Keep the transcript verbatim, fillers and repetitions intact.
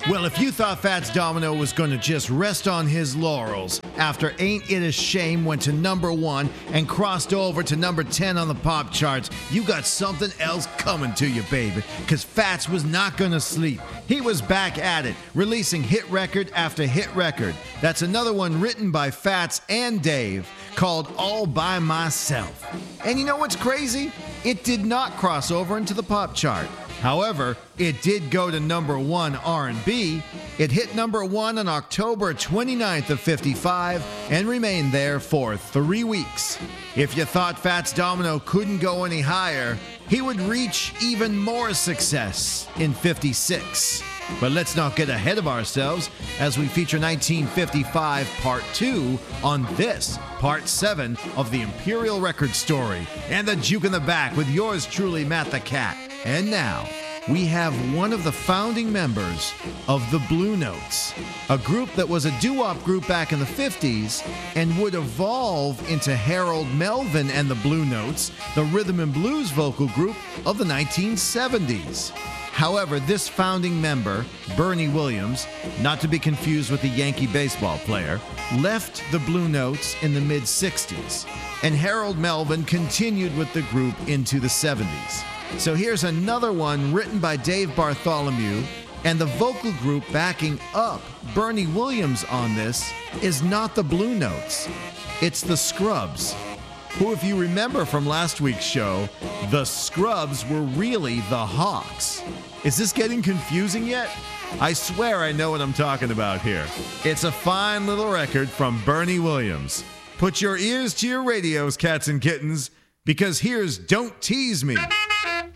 Well, if you thought Fats Domino was going to just rest on his laurels after Ain't It a Shame went to number one and crossed over to number ten on the pop charts, you got something else coming to you, baby. Because Fats was not going to sleep. He was back at it, releasing hit record after hit record. That's another one written by Fats and Dave called All By Myself. And you know what's crazy? It did not cross over into the pop chart. However, it did go to number one R and B. It hit number one on October twenty-ninth of fifty-five and remained there for three weeks. If you thought Fats Domino couldn't go any higher, he would reach even more success in fifty-six. But let's not get ahead of ourselves as we feature nineteen fifty-five Part two on this, Part seven of the Imperial Record Story and the Juke in the Back with yours truly, Matt the Cat. And now, we have one of the founding members of the Blue Notes, a group that was a doo-wop group back in the fifties and would evolve into Harold Melvin and the Blue Notes, the rhythm and blues vocal group of the nineteen seventies. However, this founding member, Bernie Williams, not to be confused with the Yankee baseball player, left the Blue Notes in the mid-sixties, and Harold Melvin continued with the group into the seventies. So here's another one written by Dave Bartholomew, and the vocal group backing up Bernie Williams on this is not the Blue Notes. It's the Scrubs, who, if you remember from last week's show, the Scrubs were really the Hawks. Is this getting confusing yet? I swear I know what I'm talking about here. It's a fine little record from Bernie Williams. Put your ears to your radios, cats and kittens, because here's Don't Tease Me.